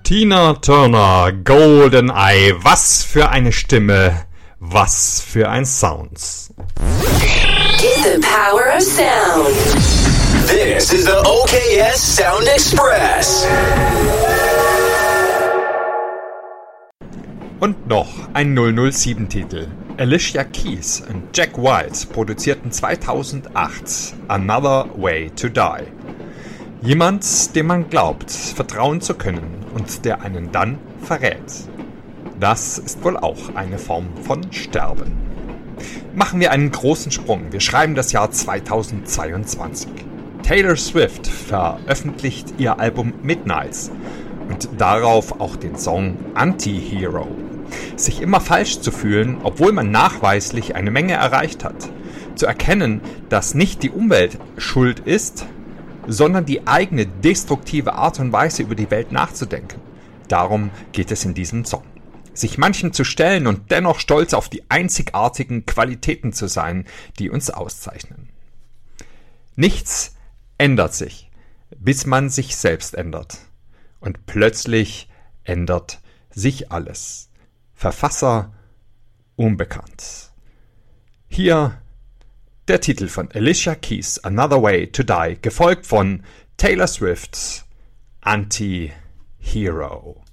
Tina Turner, GoldenEye, was für eine Stimme, was für ein Sound. Get the power of sound. This is the OKS Sound Express. Und noch ein 007-Titel. Alicia Keys und Jack White produzierten 2008 Another Way to Die. Jemand, dem man glaubt, vertrauen zu können und der einen dann verrät. Das ist wohl auch eine Form von Sterben. Machen wir einen großen Sprung. Wir schreiben das Jahr 2022. Taylor Swift veröffentlicht ihr Album Midnights und darauf auch den Song Anti-Hero. Sich immer falsch zu fühlen, obwohl man nachweislich eine Menge erreicht hat. Zu erkennen, dass nicht die Umwelt schuld ist, sondern die eigene destruktive Art und Weise über die Welt nachzudenken. Darum geht es in diesem Song. Sich manchen zu stellen und dennoch stolz auf die einzigartigen Qualitäten zu sein, die uns auszeichnen. Nichts ändert sich, bis man sich selbst ändert. Und plötzlich ändert sich alles. Verfasser unbekannt. Hier der Titel von Alicia Keys, Another Way to Die, gefolgt von Taylor Swift, Anti-Hero.